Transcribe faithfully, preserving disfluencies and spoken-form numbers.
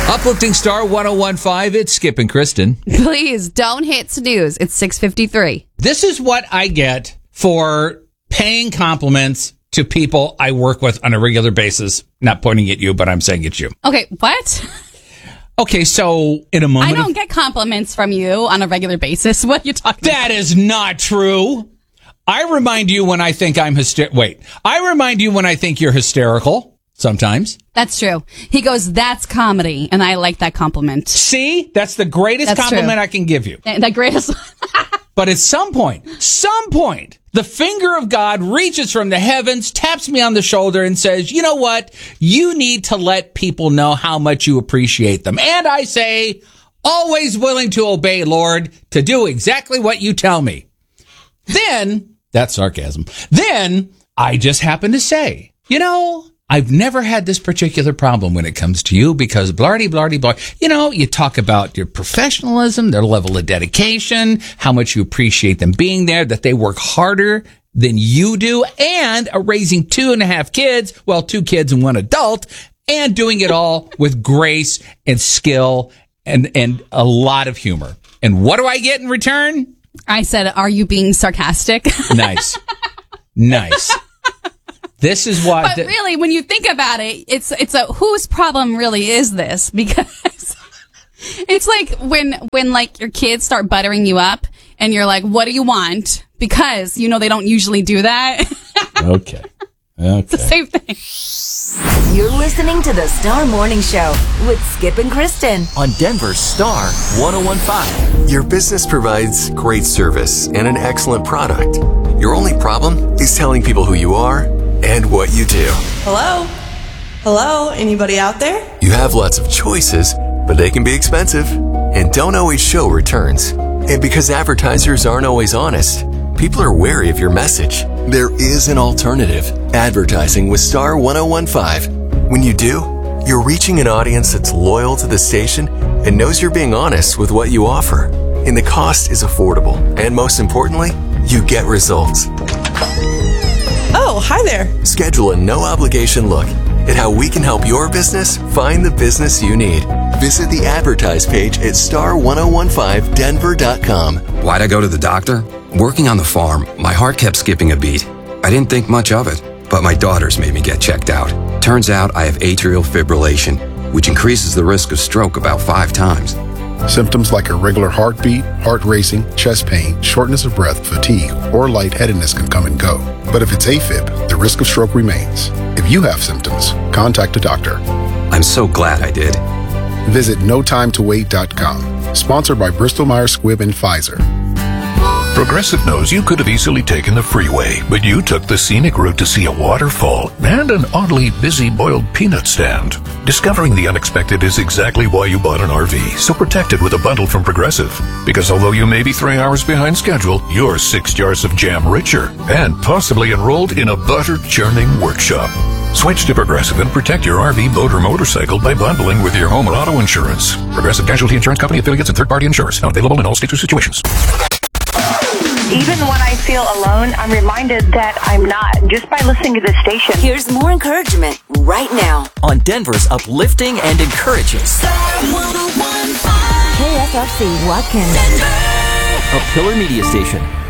Uplifting Star one oh one point five, it's Skip and Kristen. Please don't hit snooze. It's six fifty-three. This is what I get for paying compliments to people I work with on a regular basis. Not pointing at you, but I'm saying it's you. Okay, what? Okay, so in a moment... I don't of, get compliments from you on a regular basis. What are you talking that about? That is not true. I remind you when I think I'm hysterical. Wait, I remind you when I think you're hysterical. Sometimes. That's true. He goes, that's comedy, and I like that compliment. See? That's the greatest that's compliment true. I can give you. The greatest. But at some point, some point, the finger of God reaches from the heavens, taps me on the shoulder, and says, you know what? You need to let people know how much you appreciate them. And I say, always willing to obey, Lord, to do exactly what you tell me. Then, that's sarcasm. Then, I just happen to say, you know... I've never had this particular problem when it comes to you because blardy, blardy, blardy. You know, you talk about your professionalism, their level of dedication, how much you appreciate them being there, that they work harder than you do, and are raising two and a half kids, well, two kids and one adult, and doing it all with grace and skill and, and a lot of humor. And what do I get in return? I said, are you being sarcastic? Nice. Nice. This is what. But really, when you think about it, it's it's a whose problem really is this? Because it's like when when like your kids start buttering you up, and you're like, "What do you want?" Because you know they don't usually do that. Okay. Okay. It's the same thing. You're listening to the Star Morning Show with Skip and Kristen on Denver's Star one oh one point five. Your business provides great service and an excellent product. Your only problem is telling people who you are and what you do. Hello? Hello? Anybody out there? You have lots of choices, but they can be expensive and don't always show returns. And because advertisers aren't always honest, people are wary of your message. There is an alternative. Advertising with Star one oh one point five. When you do, you're reaching an audience that's loyal to the station and knows you're being honest with what you offer. And the cost is affordable. And most importantly, you get results. Oh, hi there. Schedule a no-obligation look at how we can help your business find the business you need. Visit the advertise page at star one oh one five denver dot com. Why'd I go to the doctor? Working on the farm, my heart kept skipping a beat. I didn't think much of it, but my daughters made me get checked out. Turns out I have atrial fibrillation, which increases the risk of stroke about five times. Symptoms like irregular heartbeat, heart racing, chest pain, shortness of breath, fatigue, or lightheadedness can come and go. But if it's AFib, the risk of stroke remains. If you have symptoms, contact a doctor. I'm so glad I did. Visit no time to wait dot com. Sponsored by Bristol Myers Squibb and Pfizer. Progressive knows you could have easily taken the freeway, but you took the scenic route to see a waterfall and an oddly busy boiled peanut stand. Discovering the unexpected is exactly why you bought an R V, so protect it with a bundle from Progressive. Because although you may be three hours behind schedule, you're six jars of jam richer and possibly enrolled in a butter churning workshop. Switch to Progressive and protect your R V, boat, or motorcycle by bundling with your home or auto insurance. Progressive Casualty Insurance Company, affiliates, and third-party insurers. Not available in all states or situations. Even when I feel alone, I'm reminded that I'm not, just by listening to this station. Here's more encouragement right now on Denver's uplifting and encouraging Star one oh one point five K S F C Watkins, Denver. A Pillar Media Station.